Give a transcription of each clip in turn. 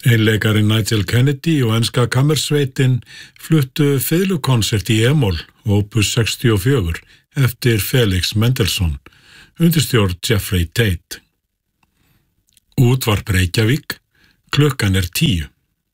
Einleikarinn Nigel Kennedy og enska kammersveitin fluttu fiðlukonsert í E-moll, opus 64, eftir Felix Mendelssohn, undirstjórn Jeffrey Tate. Útvarp Reykjavík, klukkan 10.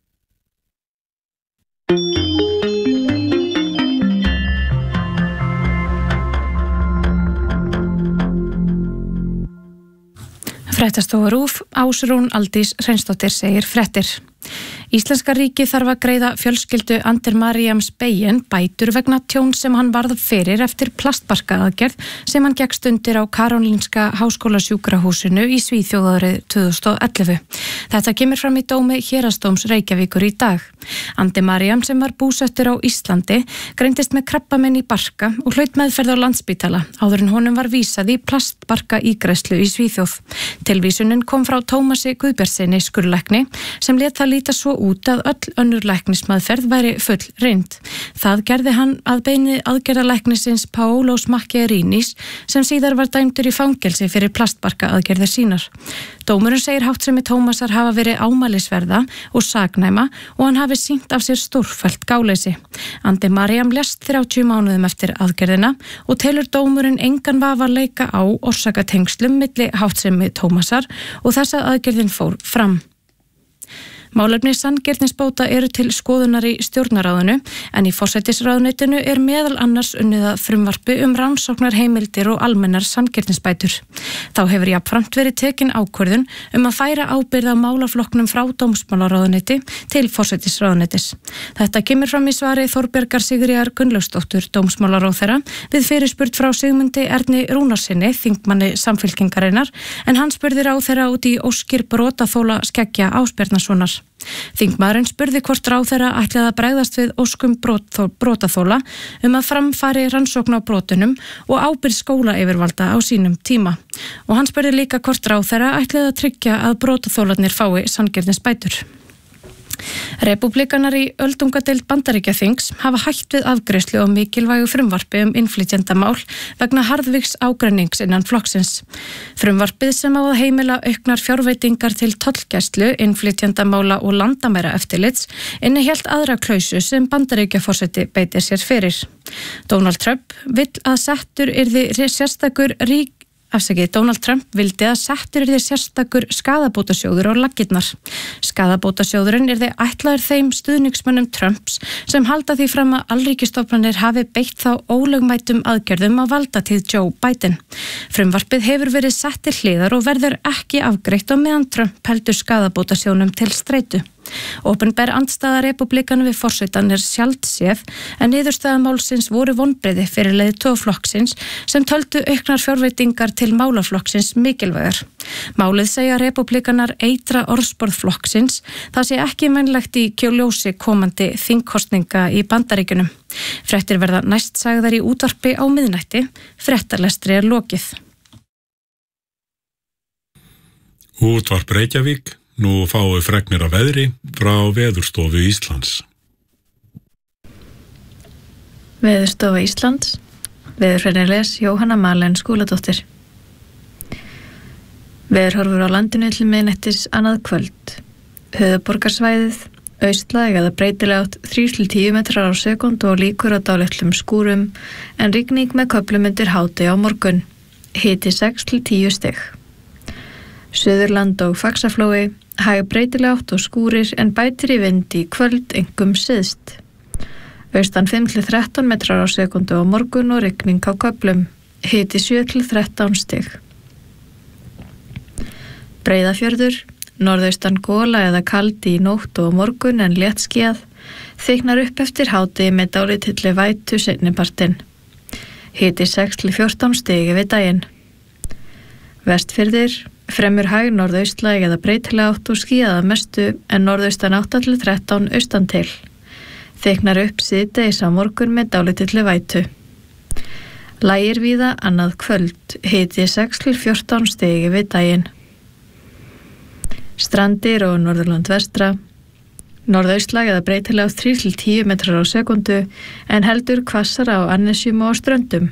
Fréttastofa RÚV, Ásrún Aldís Hreinsdóttir segir fréttir. Íslenska ríkið þarf að greiða fjölskyldu Ander Mariams Beyen bætur vegna tjón sem hann varð fyrir eftir plastbarkaaðgerð sem hann gekkst undir á Karolinska háskólasjúkrahúsinu í Svíþjóð árið 2011. Þetta kemur fram í dómi Héraðsdóms Reykjavíkur í dag. Ander Mariam sem var búsettur á Íslandi greindist með krabbamein í barka og hlaut meðferð á Landspítala áður en honum var vísað í plastbarkaígræðslu í Svíþjóð. Tilvísunin kom frá Tómasi Guðbjartssyni skurðlækni sem lét það líta svo út að öll önnur læknismeðferð væri full reynd. Það gerði hann að beini aðgerðalæknisins Paolos Macchiarinis sem síðar var dæmdur í fangelsi fyrir plastbarkaaðgerðir sínar. Dómurinn segir háttsemi Tómasar hafa verið ámælisverða og saknæma og hann hafi sýnt af sér stórfellt gáleysi. Ander Mariam lést 30 mánuðum eftir aðgerðina og telur dómurinn engan vafa leika á orsakatengslum milli háttsemi Tómasar og þess að aðgerðin fór fram. Málefni sanngirnisbóta eru til skoðunar í stjórnarráðinu en í forsætisráðuneytinu meðal annars unnið að frumvarpi rannsóknarheimildir og almennar sanngirnisbætur. Þá hefur jafnframt verið tekin ákvörðun að færa ábyrgð á málaflokknum frá dómsmálaráðuneyti til forsætisráðuneytis. Þetta kemur fram í svari Þorbjargar Sigríðar Gunnlaugsdóttur dómsmálaráðherra við fyrirspurn frá Sigmundi Erni Rúnarssyni, þingmanni Samfylkingarinnar, en hann spurði ráðherra út í óskir brotaþola Skeggja Ásbjarnarsonar. Þingmaðurinn spurði hvort ráðherra ætlaði að bregðast við óskum brotaþola að framfari rannsókn á brotunum og ábyrgð skólayfirvalda á sínum tíma. Og hann spurði líka hvort ráðherra ætlaði að tryggja að brotaþolarnir fái sanngirnisbætur. Repúblikanar í öldungadeild Bandaríkjaþings hafa hætt við afgreiðslu á mikilvægu frumvarpi innflytjendamál vegna harðvíks ágreinings innan flokksins. Frumvarpið sem á að heimila auknar fjárveitingar til tollgæslu, innflytjendamála og landamæraeftirlits innihélt aðra klausu sem Bandaríkjaforseti beitir sér fyrir. Donald Trump vildi að settur yrði sérstakur skaðabótasjóður á laggirnar. Skaðabótasjóðurinn yrði ætlaður þeim stuðningsmönnum Trumps sem halda því fram að alríkisstofnanir hafi beitt þá ólögmætum aðgerðum á valdatíð Joe Biden. Frumvarpið hefur verið sett til hliðar og verður ekki afgreitt á meðan Trump heldur skaðabótasjóðnum til streitu. Opinber andstaða repúblikana við forsetann sjaldséð en niðurstaða málsins voru vonbrigði fyrir leiðtogaflokksins sem töldu auknar fjárveitingar til málaflokksins mikilvægar. Málið segja repúblikanar eitra orðsporð flokksins, það sé ekki vænlegt í ljósi komandi þingkosninga í Bandaríkjunum. Fréttir verða næst sagðar í útvarpi á miðnætti, fréttalestri lokið. Útvarp Reykjavík. Nú fáum við fregnir af veðri frá Veðurstofu Íslands. Veðurstofa Íslands, veðurfræðingur Jóhanna Marlén Skúladóttir. Veðurhorfur á landinu til miðnættis annað kvöld. Höfuðborgarsvæðið, austlæg eða breytileg átt 3-10 metrar á sekúndu og líkur á dálitlum skúrum en rigning með köflum undir hádegi á morgun. Hiti 6-10 stig. Suðurland og Faxaflói, hæg breytileg átt og skúrir en bætir í vind í kvöld einkum syðst. Austan 5-13 metrar á sekúndu á morgun og rigning á köflum. Hiti 7-13 stig. Breiðafjörður, norðaustan gola eða kaldi í nótt og morgun en léttskýjað, þyknar upp eftir hádegi með dálítilli vætu seinnipartinn. Hiti 6-14 stig yfir daginn. Vestfirðir, fremur hæg norðaustlæg eða breytileg átt og skýjað að mestu en norðaustan 8-13 austan til. Þyknar upp síðdegis á morgun með dálítilli vætu. Lægir víða annað kvöld, hiti 6-14 stig yfir daginn. Strandir og Norðurland vestra. Norðaustlæg eða breytileg átt 3-10 metrar á sekúndu en heldur hvassara á Annesjum og Ströndum.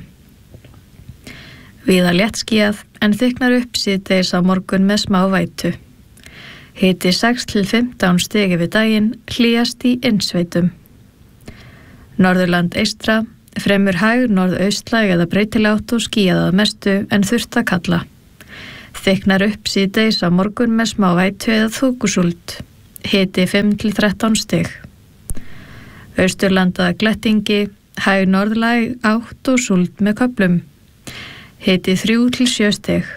Víða léttskýjað en þyknar upp síðdegis á morgun með smá vætu. Hiti 6 til 15 stig yfir daginn, hlýjast í innsveitum. Norðurland eystra, fremur hæg norðaustlæg eða breytileg átt og skýjað að mestu en þurrt að kalla. Þykknar upp síðdegis á morgun með smá vætu eða þúkusúld. Hiti 5 til 13 stig. Austurland að glettingi, hæg norðlæg átt og súld með köflum. Hiti 3 til 7 stig.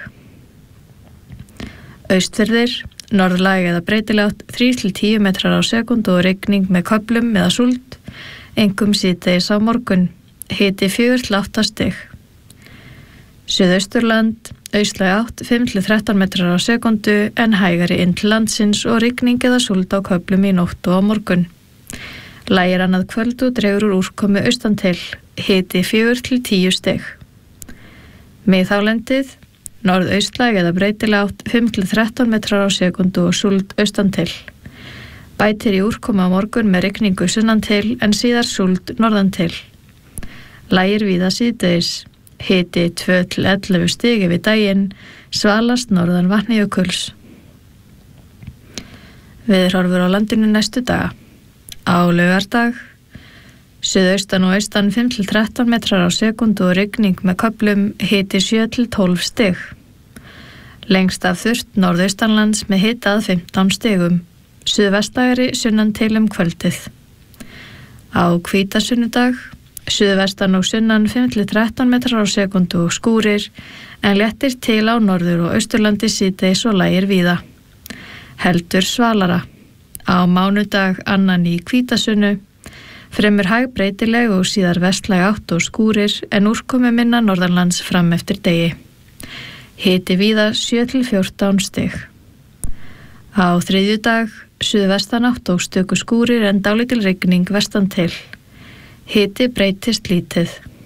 Austfirðir, norðlæg eða breytileg átt 3 til 10 metrar á sekúndu og rigning með köflum eða súld, einkum síðdegis á morgun. Hiti 4 til 8 stig. Suðausturland, austlæg átt 5 til 13 metrar á sekúndu en hægari inn til landsins og rigning eða súld á köflum í nótt og á morgun. Lægir annað kvöld og dregur úr úrkomu austan til. Hiti 4 til 10 stig. Miðhálendið, norðaustlæg eða breytileg átt 5 til 13 metrar á sekúndu og súld austan til. Bætir í úrkomu á morgun með rigningu sunnan til en síðar súld norðan til. Lægir víða síðdegis. Hiti 2 til 11 stig yfir daginn, svalast norðan Vatnajökuls. Veðurhorfur á landinu næstu daga. Á laugardag, suðaustan og austan 5 til 13 metrar á sekúndu og rigning með köflum, hiti 7 til 12 stig. Lengst af þurrt norðaustanlands með hita að 15 stigum. Suðvestagri sunnan til kvöldið. Á hvítasunnudag, suðvestan og sunnan 5 til 13 metrar á sekúndu og skúrir, en léttir til á norður og austurlandi síðdegis og lægir víða. Heldur svalara. Á mánudag annan í hvítasunnu, fremur hæg breytileg og síðar vestlæg átt og skúrir en úrkomu minna norðanlands fram eftir degi. Hiti víða 7 til 14 stig. Á þriðjudag, suðvestan átt og stöku skúrir en dálítil rigning vestan til. Hiti breytist lítið.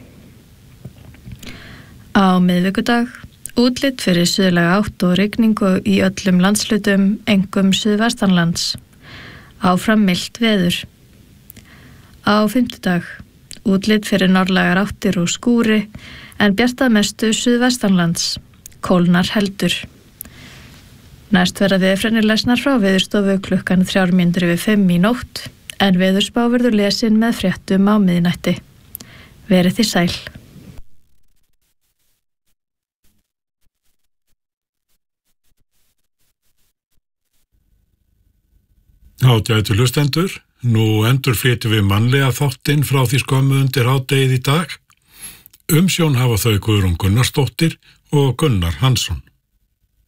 Á miðvikudag, útlit fyrir suðlæga átt og rigningu í öllum landslutum, einkum suðvestanlands. Áfram milt veður. Á fimmtudag, útlit fyrir norðlægar áttir og skúri en bjartað mestu suðvestanlands. Kólnar heldur. Næst verða veðurfregnir lesnar frá Veðurstofu klukkan 4:05 í nótt en veðurspá verður lesin með fréttum á miðnætti. Verið þið sæl. Ágætu hlustendur, nú endurflytjum við mannlega þáttinn frá því skömmu undir hádegið í dag. Umsjón hafa þau Guðrún Gunnarsdóttir og Gunnar Hansson.